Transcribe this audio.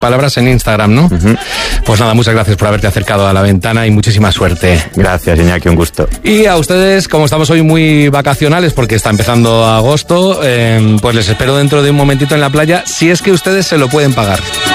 palabras en Instagram, ¿no? Uh-huh. Pues nada, muchas gracias por haberte acercado a La Ventana y muchísima suerte. Gracias, Iñaki, un gusto. Y a ustedes, como estamos hoy muy vacacionales porque está empezando agosto, pues les espero dentro de un momentito en la playa, si es que ustedes se lo pueden pagar.